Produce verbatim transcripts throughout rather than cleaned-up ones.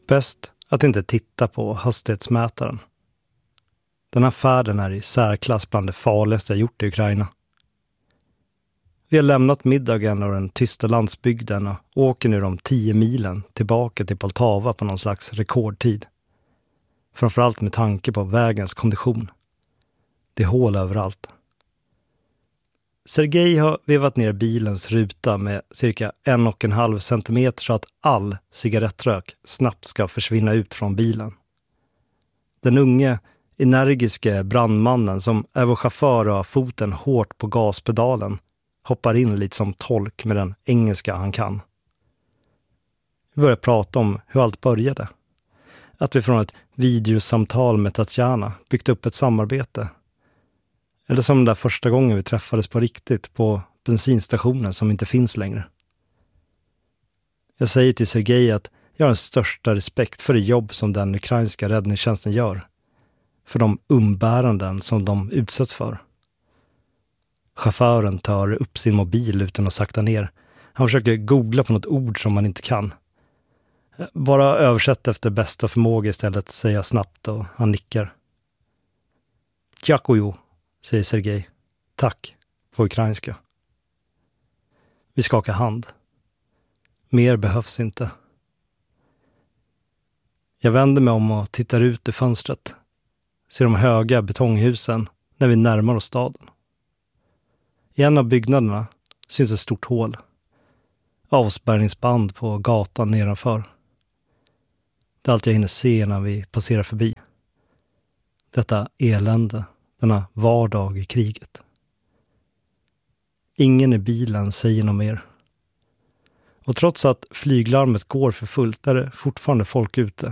Bäst att inte titta på hastighetsmätaren. Den här färden är i särklass bland det farligaste jag gjort i Ukraina. Vi har lämnat middagen och den tysta landsbygden och åker nu de tio milen tillbaka till Poltava på någon slags rekordtid. Framförallt med tanke på vägens kondition. Det är hål överallt. Sergej har vevat ner bilens ruta med cirka en och en halv centimeter så att all cigarettrök snabbt ska försvinna ut från bilen. Den unge, energiska brandmannen som är vår chaufför och har foten hårt på gaspedalen hoppar in lite som tolk med den engelska han kan. Vi börjar prata om hur allt började. Att vi från ett videosamtal med Tatjana byggt upp ett samarbete. Eller som den där första gången vi träffades på riktigt på bensinstationen som inte finns längre. Jag säger till Sergej att jag har den största respekt för det jobb som den ukrainska räddningstjänsten gör. För de umbäranden som de utsätts för. Chauffören tar upp sin mobil utan att sakta ner. Han försöker googla på något ord som man inte kan. Bara översätt efter bästa förmåga istället, säger jag snabbt och han nickar. Djakuju, säger Sergej. Tack, på ukrainska. Vi skakar hand. Mer behövs inte. Jag vänder mig om och tittar ut ur fönstret. Ser de höga betonghusen när vi närmar oss staden. I en av byggnaderna syns ett stort hål. Avspärrningsband på gatan nedanför. Det är allt jag hinner se när vi passerar förbi. Detta elände, denna vardag i kriget. Ingen i bilen säger något mer. Och trots att flyglarmet går för fullt är det fortfarande folk ute.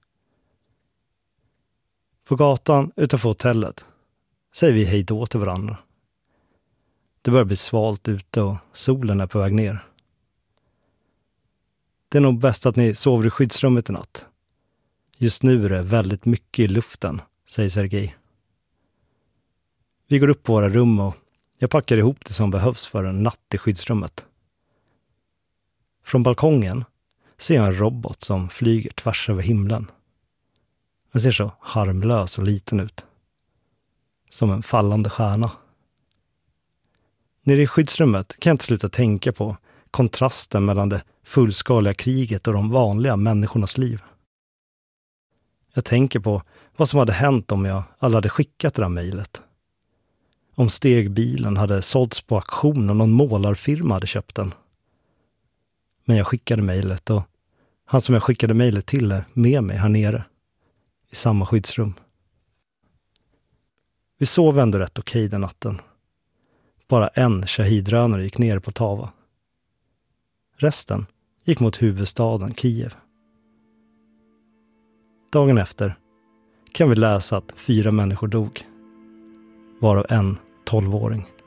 På gatan utanför hotellet säger vi hej då till varandra. Det börjar bli svalt ute och solen är på väg ner. Det är nog bäst att ni sover i skyddsrummet i natt. Just nu är det väldigt mycket i luften, säger Sergej. Vi går upp på våra rum och jag packar ihop det som behövs för en natt i skyddsrummet. Från balkongen ser jag en robot som flyger tvärs över himlen. Den ser så harmlös och liten ut. Som en fallande stjärna. Nere i skyddsrummet kan jag inte sluta tänka på kontrasten mellan det fullskaliga kriget och de vanliga människornas liv. Jag tänker på vad som hade hänt om jag alla hade skickat det där mejlet. Om stegbilen hade sålts på auktion och någon målarfirma hade köpt den. Men jag skickade mejlet och han som jag skickade mejlet till är med mig här nere. I samma skyddsrum. Vi sov ändå rätt okej den natten. Bara en shahidrönare gick ner på Tava. Resten gick mot huvudstaden Kiev. Dagen efter kan vi läsa att fyra människor dog. Varav en tolvåring.